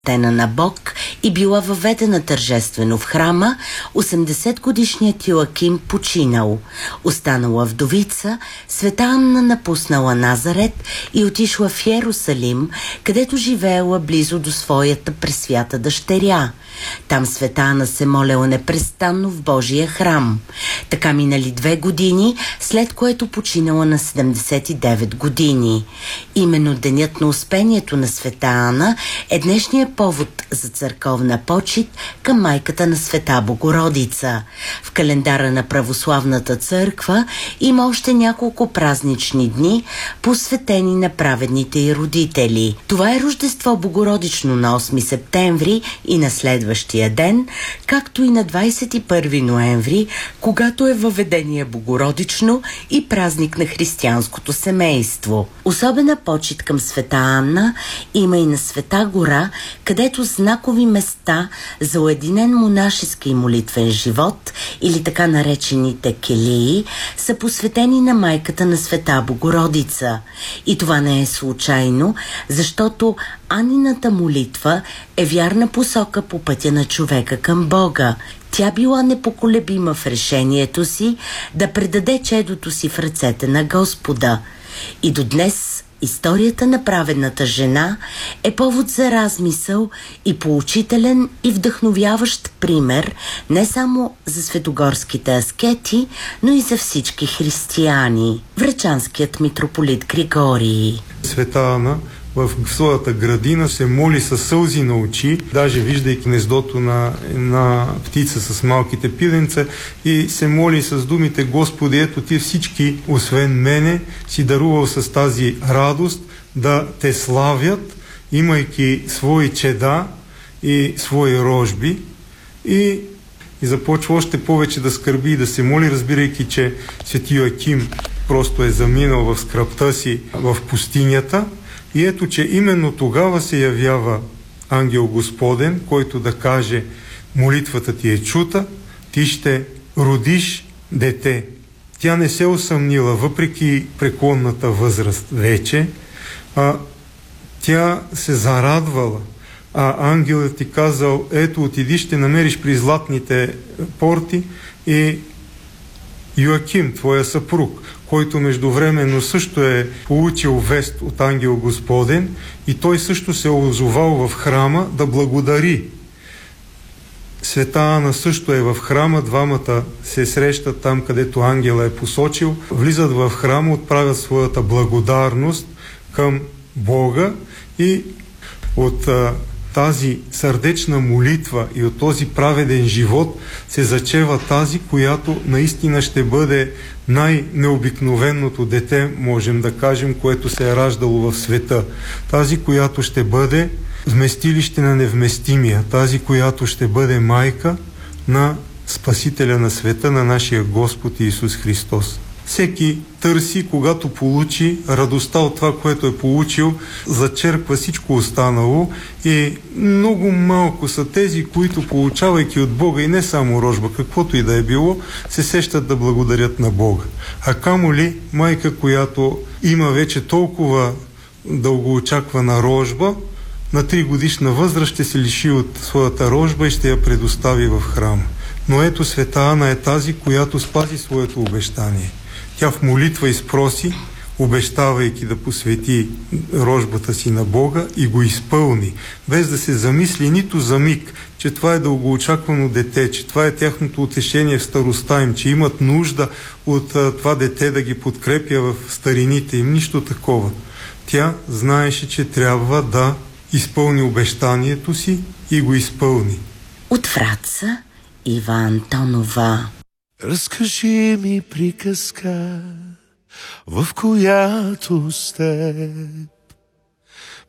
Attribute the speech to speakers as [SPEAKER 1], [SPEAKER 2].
[SPEAKER 1] Тена на Бог и била въведена тържествено в храма, 80-годишният Йоаким починал. Останала вдовица, света Анна напуснала Назарет и отишла в Йерусалим, където живеела близо до своята пресвята дъщеря. Там света Анна се молела непрестанно в Божия храм. Така минали 2 години, след което починала на 79 години. Именно денят на успението на света Анна е днешния повод за църковна почит към майката на света Богородица. В календара на православната църква има още няколко празнични дни, посветени на праведните й родители. Това е Рождество Богородично на 8 септември и на следващия ден, както и на 21 ноември, когато е въведение Богородично и празник на християнското семейство. Особена почит към света Анна има и на Света гора, където знакови места за уединен монашески и молитвен живот, или така наречените келии, са посветени на майката на света Богородица. И това не е случайно, защото Анината молитва е вярна посока по пътя на човека към Бога. Тя била непоколебима в решението си да предаде чедото си в ръцете на Господа. И до днес историята на праведната жена е повод за размисъл и поучителен и вдъхновяващ пример не само за светогорските аскети, но и за всички християни. Врачанският митрополит Григорий.
[SPEAKER 2] Света Ана в своята градина се моли със сълзи на очи, даже виждайки гнездото на една птица с малките пиленца, и се моли с думите: Господи, ето ти всички, освен мене, си дарувал с тази радост да те славят, имайки свои чеда и свои рожби, и започва още повече да скърби и да се моли, разбирайки, че свети Йоаким просто е заминал в скръбта си в пустинята. И ето, че именно тогава се явява ангел Господен, който да каже: молитвата ти е чута, ти ще родиш дете. Тя не се усъмнила, въпреки преклонната възраст вече, тя се зарадвала. А ангелът ти казал: ето, отиди, ще намериш при златните порти и Йоаким, твоя съпруг, който междувременно също е получил вест от ангел Господен, и той също се е озовал в храма да благодари. Света Ана също е в храма, двамата се срещат там, където ангела е посочил, влизат в храма, отправят своята благодарност към Бога, и от тази сърдечна молитва и от този праведен живот се зачева тази, която наистина ще бъде най-необикновеното дете, можем да кажем, което се е раждало в света. Тази, която ще бъде вместилище на невместимия, тази, която ще бъде майка на Спасителя на света, на нашия Господ Исус Христос. Всеки търси, когато получи радостта от това, което е получил, зачерква всичко останало, и много малко са тези, които, получавайки от Бога, и не само рожба, каквото и да е било, се сещат да благодарят на Бога. А камо ли майка, която има вече толкова дългоочаквана рожба, на 3 годишна възраст ще се лиши от своята рожба и ще я предостави в храма. Но ето, света Ана е тази, която спази своето обещание. Тя в молитва изпроси, обещавайки да посвети рожбата си на Бога, и го изпълни, без да се замисли нито за миг, че това е дългоочаквано дете, че това е тяхното утешение в старостта им, че имат нужда от това дете да ги подкрепя в старините им. Нищо такова. Тя знаеше, че трябва да изпълни обещанието си, и го изпълни.
[SPEAKER 1] От Враца Ива Антонова.
[SPEAKER 3] Разкажи ми приказка, в която сте